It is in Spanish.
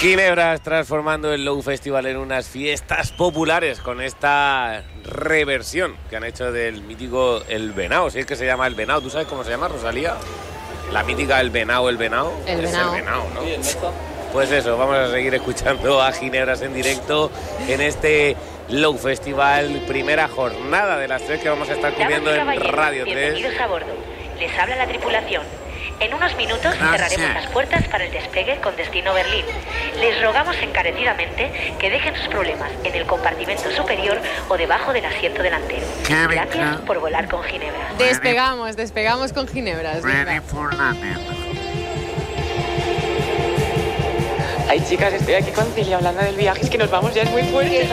Ginebras transformando el Low Festival en unas fiestas populares con esta reversión que han hecho del mítico El Venao. Si es que se llama El Venao. ¿Tú sabes cómo se llama, Rosalía? La mítica El Venao, El Venao. El Venao, ¿no? Pues eso, vamos a seguir escuchando a Ginebras en directo en este Low Festival, primera jornada de las 3 que vamos a estar cubriendo en Radio 3. Bienvenidos a bordo. Les habla la tripulación. En unos minutos cerraremos las puertas para el despegue con destino Berlín. Les rogamos encarecidamente que dejen sus problemas en el compartimento superior o debajo del asiento delantero. Gracias por volar con Ginebra. Despegamos con Ginebras. Ay, chicas, estoy aquí con Celia hablando del viaje, es que nos vamos ya, es muy fuerte.